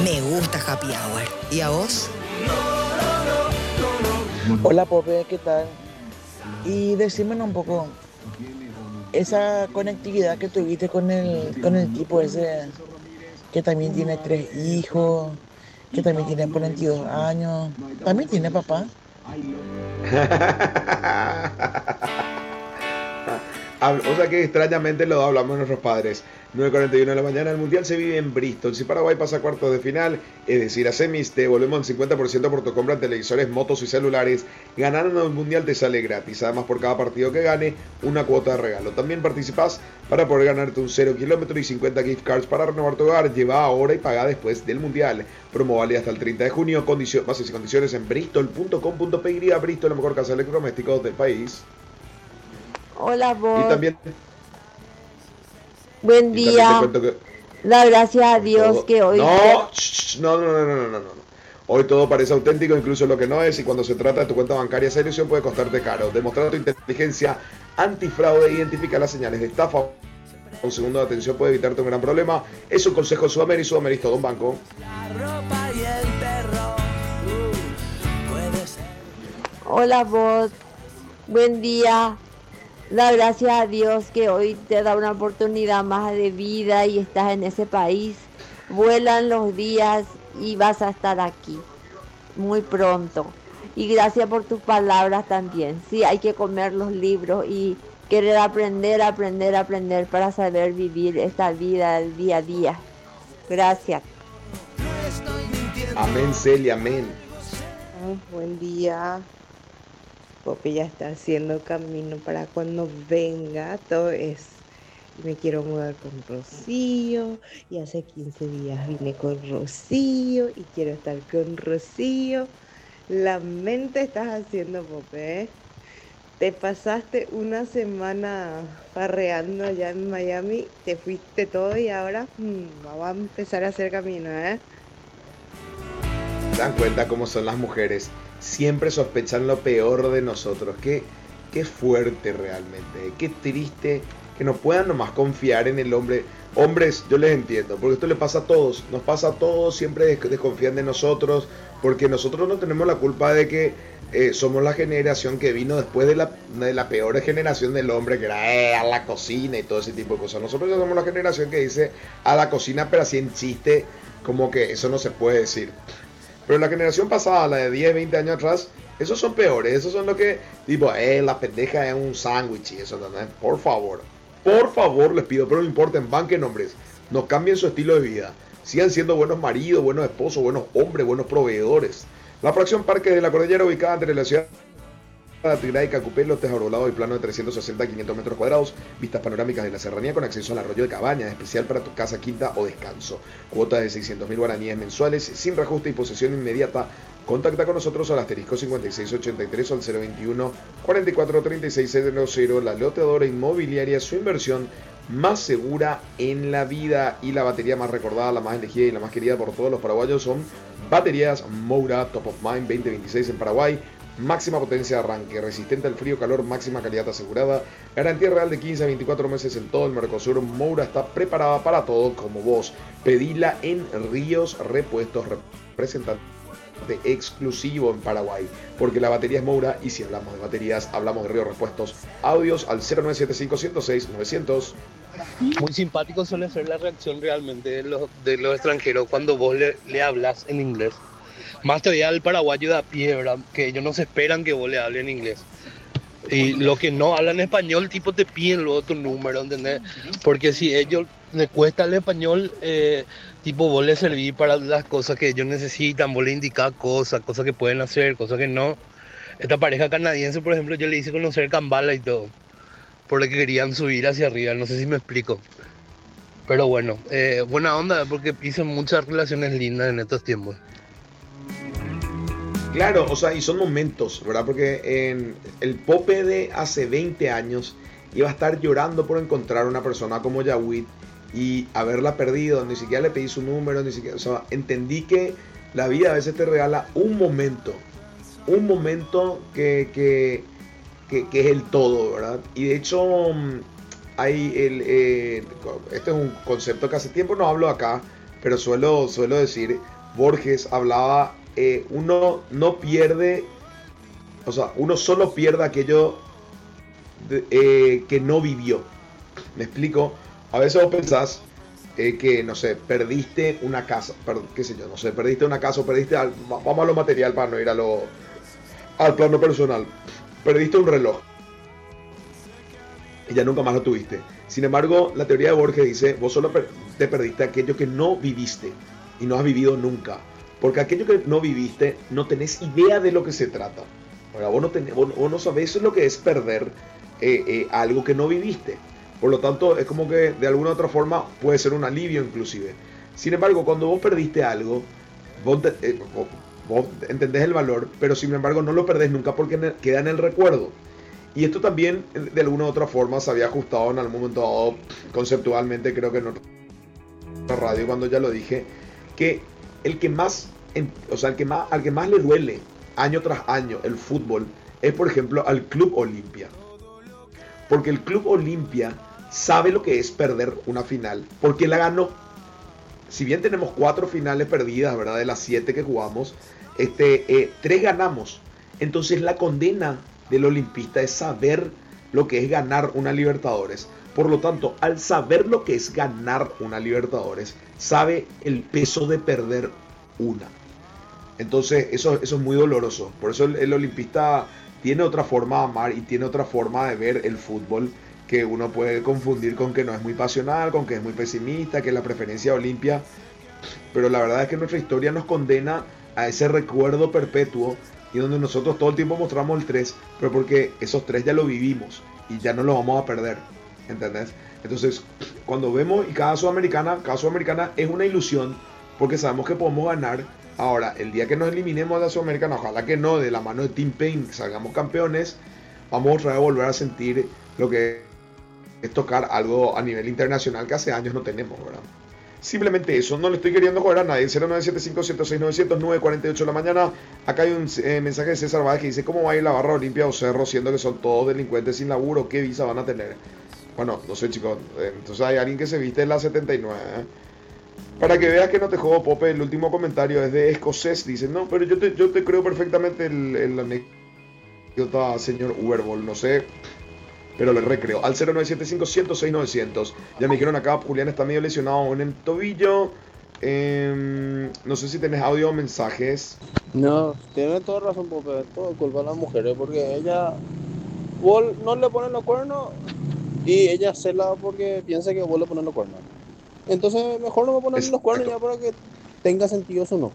Me gusta Happy Hour. ¿Y a vos? Hola Pope, ¿qué tal? Y decime un poco, esa conectividad que tuviste con el tipo ese que también tiene 3 hijos, que también tiene 42 años, también tiene papá. O sea que extrañamente lo hablamos nuestros padres. 9:41 de la mañana, el Mundial se vive en Bristol. Si Paraguay pasa a cuartos de final, es decir, a semis, te devolvemos el 50% por tu compra en televisores, motos y celulares. Ganar el Mundial te sale gratis. Además, por cada partido que gane, una cuota de regalo. También participás para poder ganarte un 0 kilómetro y 50 gift cards para renovar tu hogar. Lleva ahora y paga después del Mundial. Promo válida hasta el 30 de junio. Bases y condiciones en bristol.com.py. Bristol, la mejor casa de electrodomésticos del país. Hola Y vos, también, buen y también te día. cuento que Da gracias a hoy Dios todo... que hoy No, no, no, no, no, no, no, no. Hoy todo parece auténtico, incluso lo que no es, y cuando se trata de tu cuenta bancaria, esa ilusión puede costarte caro. Demostrar tu inteligencia antifraude e identificar las señales de estafa. Un segundo de atención puede evitarte un gran problema. Es un consejo de Sudamérica y Sudamérica es todo un banco. Hola vos, buen día. Da gracias a Dios que hoy te da una oportunidad más de vida y estás en ese país. Vuelan los días y vas a estar aquí muy pronto. Y gracias por tus palabras también. Sí, hay que comer los libros y querer aprender, aprender, aprender para saber vivir esta vida del día a día. Gracias. Amén, Celia, amén. Buen día. Pope ya está haciendo camino para cuando venga. Todo es. Me quiero mudar con Rocío. Y hace 15 días vine con Rocío. Y quiero estar con Rocío. La mente estás haciendo, Pope, ¿eh? Te pasaste una semana farreando allá en Miami. Te fuiste todo y ahora vamos a empezar a hacer camino, ¿eh? ¿Se dan cuenta cómo son las mujeres? Siempre sospechan lo peor de nosotros. Qué fuerte realmente. Qué triste que no puedan nomás confiar en el hombre. Hombres, yo les entiendo, porque esto le pasa a todos. Nos pasa a todos, siempre desconfían de nosotros, porque nosotros no tenemos la culpa de que somos la generación que vino después de la peor generación del hombre, que era a la cocina y todo ese tipo de cosas. Nosotros ya somos la generación que dice a la cocina, pero así en chiste, como que eso no se puede decir. Pero la generación pasada, la de 10, 20 años atrás, esos son peores. Esos son los que, tipo, la pendeja es un sándwich y eso, ¿no? Por favor, les pido, pero no importen, banquen hombres. No cambien su estilo de vida. Sigan siendo buenos maridos, buenos esposos, buenos hombres, buenos proveedores. La fracción Parque de la Cordillera, ubicada entre la ciudad Tigray, Cacupé, lotes arbolado y plano de 360 a 500 metros cuadrados, vistas panorámicas de la serranía con acceso al arroyo de Cabañas, especial para tu casa, quinta o descanso. Cuota de 600.000 guaraníes mensuales, sin reajuste y posesión inmediata. Contacta con nosotros al asterisco 5683 o al 021 44 36 00. La loteadora inmobiliaria, su inversión más segura en la vida. Y la batería más recordada, la más elegida y la más querida por todos los paraguayos son Baterías Moura Top of Mind 2026 en Paraguay. Máxima potencia de arranque, resistente al frío, calor, máxima calidad asegurada, garantía real de 15 a 24 meses en todo el Mercosur. Moura está preparada para todo como vos. Pedila en Ríos Repuestos, representante exclusivo en Paraguay, porque la batería es Moura y si hablamos de baterías, hablamos de Ríos Repuestos. Audios al 0975 106 900. Muy simpático suele ser la reacción realmente de los extranjeros cuando vos le hablas en inglés. Más todavía al paraguayo de a pie, ¿verdad? Que ellos no se esperan que vos le hables en inglés. Y los que no hablan español, tipo, te piden luego tu número, ¿entendés? Porque si a ellos les cuesta el español, tipo, vos les servís para las cosas que ellos necesitan, vos les indicás cosas que pueden hacer, cosas que no. Esta pareja canadiense, por ejemplo, yo le hice conocer Kambala y todo, porque querían subir hacia arriba, no sé si me explico. Pero bueno, buena onda, porque hice muchas relaciones lindas en estos tiempos. Claro, o sea, y son momentos, ¿verdad? Porque en el Pope de hace 20 años iba a estar llorando por encontrar una persona como Yawit y haberla perdido, ni siquiera le pedí su número, ni siquiera, o sea, entendí que la vida a veces te regala un momento que es el todo, ¿verdad? Y de hecho, hay este es un concepto que hace tiempo no hablo acá, pero suelo decir, Borges hablaba, uno no pierde, o sea, uno solo pierde aquello que no vivió. ¿Me explico? A veces vos pensás que, no sé, perdiste una casa, qué sé yo, no sé, perdiste una casa o perdiste, vamos a lo material para no ir al plano personal. Perdiste un reloj y ya nunca más lo tuviste. Sin embargo, la teoría de Borges dice, vos solo te perdiste aquello que no viviste y no has vivido nunca. Porque aquello que no viviste, no tenés idea de lo que se trata. Ahora, vos no sabés lo que es perder algo que no viviste. Por lo tanto, es como que de alguna u otra forma puede ser un alivio inclusive. Sin embargo, cuando vos perdiste algo, vos entendés el valor, pero sin embargo no lo perdés nunca porque queda en el recuerdo. Y esto también de alguna u otra forma se había ajustado en algún momento dado conceptualmente, creo que en otra radio cuando ya lo dije, que el que más, al que más le duele año tras año el fútbol es, por ejemplo, al Club Olimpia. Porque el Club Olimpia sabe lo que es perder una final, porque la ganó. Si bien tenemos 4 finales perdidas, ¿verdad? De las 7 que jugamos, 3 ganamos. Entonces la condena del olimpista es saber lo que es ganar una Libertadores. Por lo tanto, al saber lo que es ganar una Libertadores, sabe el peso de perder una. Entonces eso es muy doloroso. Por eso el olimpista tiene otra forma de amar y tiene otra forma de ver el fútbol, que uno puede confundir con que no es muy pasional, con que es muy pesimista, que es la preferencia de Olimpia. Pero la verdad es que nuestra historia nos condena a ese recuerdo perpetuo, y donde nosotros todo el tiempo mostramos el 3, pero porque esos 3 ya lo vivimos y ya no lo vamos a perder, ¿entendés? Entonces, cuando vemos, y cada sudamericana es una ilusión, porque sabemos que podemos ganar. Ahora, el día que nos eliminemos de la sudamericana, ojalá que no, de la mano de Team Pain salgamos campeones, vamos otra vez a volver a sentir lo que es tocar algo a nivel internacional que hace años no tenemos, ¿verdad? Simplemente eso, no le estoy queriendo joder a nadie. 0975-106-900, 9:48 de la mañana. Acá hay un mensaje de César Báez que dice: ¿cómo va a ir la barra Olimpia o Cerro siendo que son todos delincuentes sin laburo? ¿Qué visa van a tener? Bueno, no sé, chicos. Entonces hay alguien que se viste en la 79, ¿eh? Para que veas que no te juego, Pope, el último comentario es de Escocés. Dice: no, pero yo te creo perfectamente el anécdota, señor Uberbol. No sé, pero le recreo. Al 0975-106-900. Ya me dijeron acá, Julián está medio lesionado en el tobillo. No sé si tenés audio o mensajes. No, tiene toda razón, Pope. Es todo culpa de las mujeres, porque vos no le ponen los cuernos y ella cela porque piensa que vos le pones los cuernos. Entonces, mejor no me ponen los cuernos ya para que tenga sentido su no.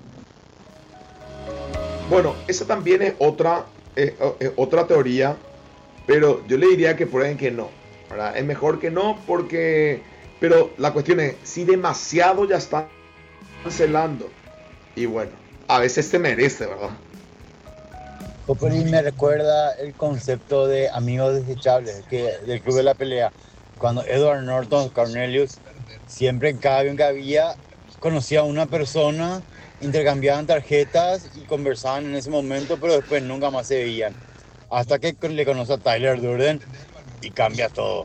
Bueno, esa también es otra teoría. Pero yo le diría que prueben que no, ¿verdad? Es mejor que no porque... Pero la cuestión es, si demasiado ya están cancelando. Y bueno, a veces se merece, ¿verdad? Popoli me recuerda el concepto de amigos desechables del Club de la Pelea. Cuando Edward Norton Cornelius, siempre en cada avión que había, conocía a una persona, intercambiaban tarjetas y conversaban en ese momento, pero después nunca más se veían. Hasta que le conoce a Tyler Durden y cambia todo.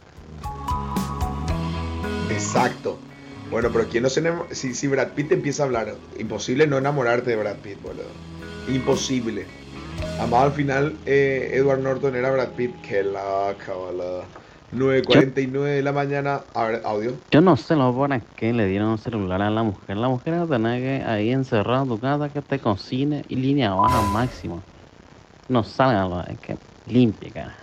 Exacto. Bueno, pero ¿quién no se enamora? Si Brad Pitt te empieza a hablar, imposible no enamorarte de Brad Pitt, boludo. Imposible. Además, al final, Edward Norton era Brad Pitt. Qué loca, boludo. 9:49 de la mañana. A ver, audio. Yo no sé lo para qué le dieron un celular a la mujer. La mujer va a tener que ahí encerrado en tu casa que te cocine y línea baja máximo. No salga, es que limpie, cara.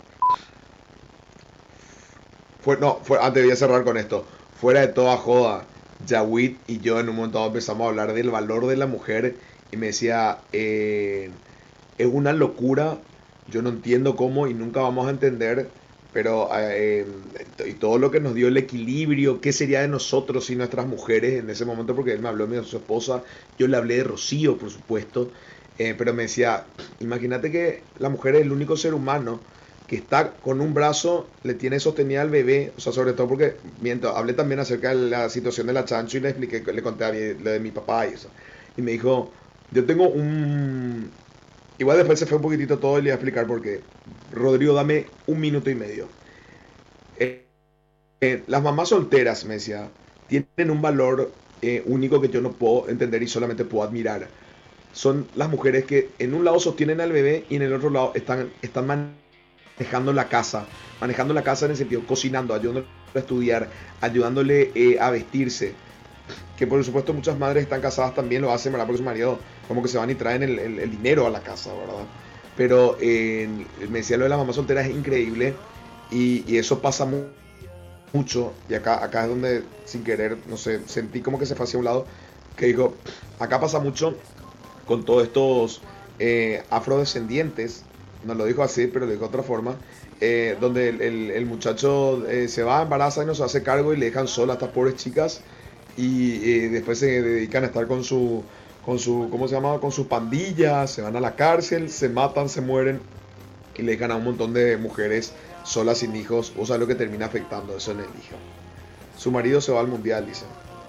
Antes voy a cerrar con esto. Fuera de toda joda, Yawit y yo en un momento dado empezamos a hablar del valor de la mujer y me decía, es una locura, yo no entiendo cómo y nunca vamos a entender, pero y todo lo que nos dio el equilibrio, qué sería de nosotros sin nuestras mujeres en ese momento, porque él me habló de su esposa, yo le hablé de Rocío, por supuesto. Pero me decía, imagínate que la mujer es el único ser humano que está con un brazo, le tiene sostenida al bebé, o sea, sobre todo porque, hablé también acerca de la situación de la chancho y le expliqué, le conté lo de mi papá y eso. Y me dijo, yo tengo igual después se fue un poquitito todo y le iba a explicar por qué. Rodrigo, dame 1 minuto y medio. Las mamás solteras, me decía, tienen un valor único que yo no puedo entender y solamente puedo admirar. Son las mujeres que en un lado sostienen al bebé y en el otro lado están manejando la casa en el sentido, cocinando, ayudándole a estudiar, ayudándole a vestirse. Que por supuesto muchas madres están casadas también lo hacen, ¿verdad? Porque su marido como que se van y traen el dinero a la casa, ¿verdad? Pero me decía lo de la mamá soltera, es increíble y eso pasa mucho. Y acá es donde sin querer, no sé, sentí como que se fue hacia un lado, que digo, acá pasa mucho con todos estos afrodescendientes, no lo dijo así, pero lo dijo de otra forma, donde el muchacho se va, embaraza y no se hace cargo y le dejan sola a estas pobres chicas y después se dedican a estar con su ¿cómo se llama? Con sus pandillas, se van a la cárcel, se matan, se mueren y le dejan a un montón de mujeres solas sin hijos. O sea, lo que termina afectando eso en el hijo. Su marido se va al mundial, dice.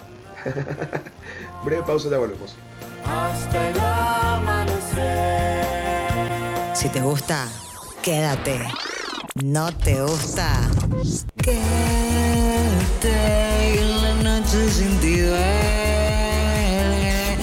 Breve pausa, ya volvemos. Hasta el amanecer. Si te gusta, quédate. No te gusta, quédate en la noche sin ti duele.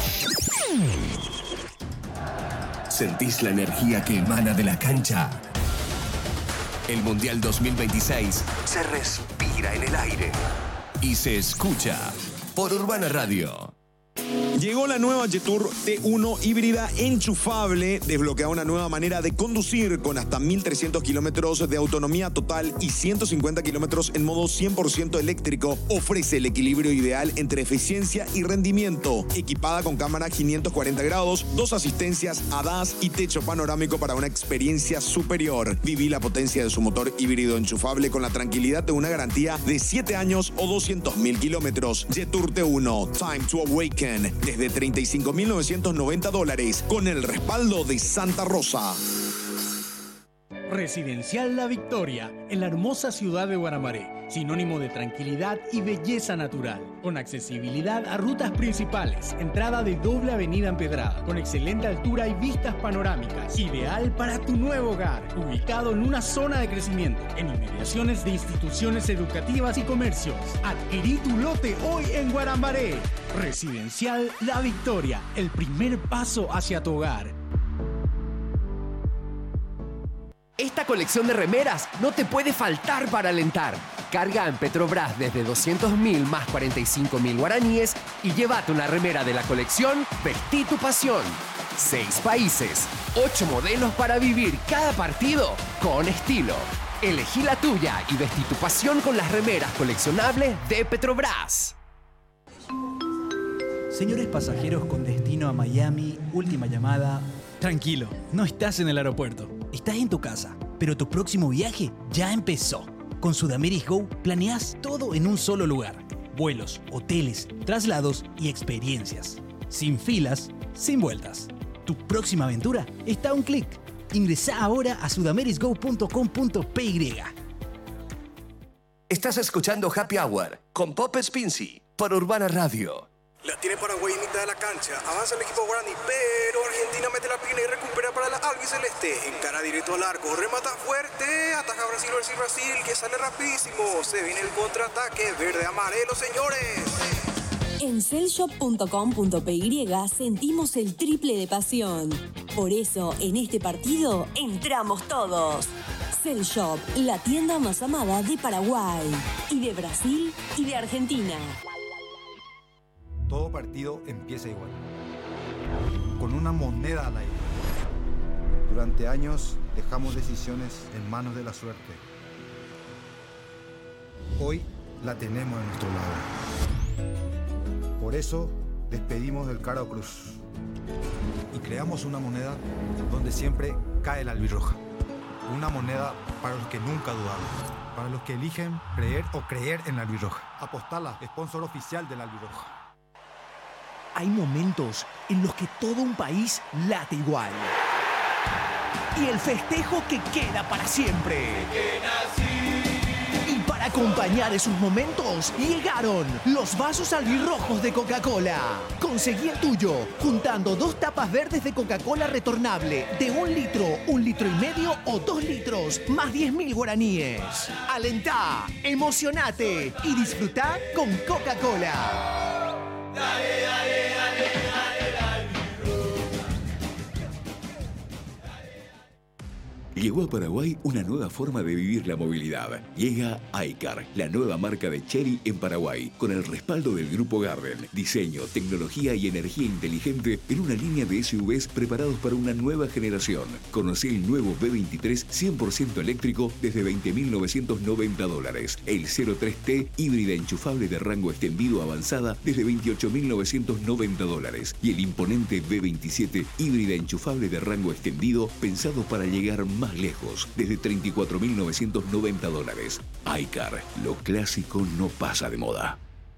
¿Sentís la energía que emana de la cancha? El Mundial 2026 se respira en el aire y se escucha por Urbana Radio. Llegó la nueva Jetour T1 híbrida enchufable. Desbloquea una nueva manera de conducir con hasta 1.300 kilómetros de autonomía total y 150 kilómetros en modo 100% eléctrico. Ofrece el equilibrio ideal entre eficiencia y rendimiento. Equipada con cámara 540 grados, 2 asistencias ADAS y techo panorámico para una experiencia superior. Viví la potencia de su motor híbrido enchufable con la tranquilidad de una garantía de 7 años o 200.000 kilómetros. Jetour T1, Time to Awaken. Desde $35.990 con el respaldo de Santa Rosa. Residencial La Victoria, en la hermosa ciudad de Guaramaré, sinónimo de tranquilidad y belleza natural, con accesibilidad a rutas principales, entrada de doble avenida empedrada, con excelente altura y vistas panorámicas, ideal para tu nuevo hogar, ubicado en una zona de crecimiento, en inmediaciones de instituciones educativas y comercios. Adquirí tu lote hoy en Guaramaré. Residencial La Victoria, el primer paso hacia tu hogar. Esta colección de remeras no te puede faltar para alentar. Carga en Petrobras desde 200.000 más 45.000 guaraníes y llévate una remera de la colección Vestí tu pasión. 6 países, 8 modelos para vivir cada partido con estilo. Elegí la tuya y vestí tu pasión con las remeras coleccionables de Petrobras. Señores pasajeros con destino a Miami, última llamada. Tranquilo, no estás en el aeropuerto, estás en tu casa, pero tu próximo viaje ya empezó. Con Sudameric Go planeas todo en un solo lugar. Vuelos, hoteles, traslados y experiencias. Sin filas, sin vueltas. Tu próxima aventura está a un clic. Ingresá ahora a sudamericgo.com.py. Estás escuchando Happy Hour con Pop Spincy por Urbana Radio. La tiene Paraguay en mitad de la cancha. Avanza el equipo guaraní, pero Argentina mete la pierna y recupera para la albiceleste. Encara directo al arco, remata fuerte. Ataja Brasil, que sale rapidísimo. Se viene el contraataque verde-amarelo, señores. En cellshop.com.py sentimos el triple de pasión. Por eso, en este partido, entramos todos. Cellshop, la tienda más amada de Paraguay, y de Brasil, y de Argentina. Todo partido empieza igual, con una moneda al aire. Durante años dejamos decisiones en manos de la suerte. Hoy la tenemos a nuestro lado. Por eso despedimos del Caro Cruz y creamos una moneda donde siempre cae la albirroja. Una moneda para los que nunca dudaron, para los que eligen creer o creer en la albirroja. Apostala, sponsor oficial de la albirroja. Hay momentos en los que todo un país late igual. Y el festejo que queda para siempre. Y para acompañar esos momentos, llegaron los vasos albirrojos de Coca-Cola. Conseguí el tuyo juntando 2 tapas verdes de Coca-Cola retornable de 1 litro, 1,5 litros o 2 litros, más 10.000 guaraníes. Alentá, emocionate y disfrutá con Coca-Cola. Dale, dale, dale, dale, dale. Llegó a Paraguay una nueva forma de vivir la movilidad. Llega iCar, la nueva marca de Chery en Paraguay, con el respaldo del Grupo Garden. Diseño, tecnología y energía inteligente en una línea de SUVs preparados para una nueva generación. Conocé el nuevo B23 100% eléctrico desde $20.990. El 03T híbrida enchufable de rango extendido avanzada desde $28.990. Y el imponente B27 híbrida enchufable de rango extendido pensado para llegar más lejos, desde $34.990. iCar, lo clásico no pasa de moda.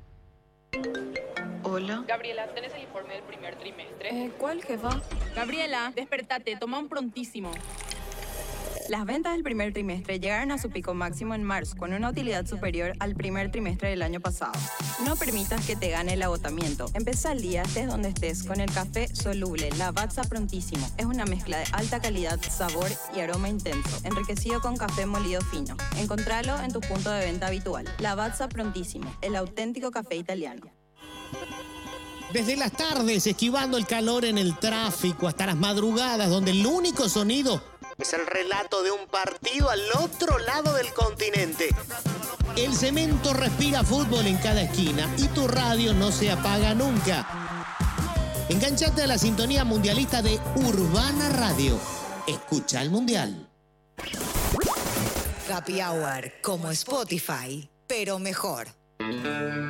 Hola. Gabriela, ¿tenés el informe del primer trimestre? ¿Cuál, jefa? Gabriela, despertate, toma un prontísimo. Las ventas del primer trimestre llegaron a su pico máximo en marzo, con una utilidad superior al primer trimestre del año pasado. No permitas que te gane el agotamiento. Empezá el día, estés donde estés, con el café soluble Lavazza Prontísimo. Es una mezcla de alta calidad, sabor y aroma intenso, enriquecido con café molido fino. Encontralo en tu punto de venta habitual. Lavazza Prontísimo, el auténtico café italiano. Desde las tardes, esquivando el calor en el tráfico, hasta las madrugadas, donde el único sonido es el relato de un partido al otro lado del continente. El cemento respira fútbol en cada esquina y tu radio no se apaga nunca. Enganchate a la sintonía mundialista de Urbana Radio. Escucha el Mundial. Happy Hour como Spotify, pero mejor.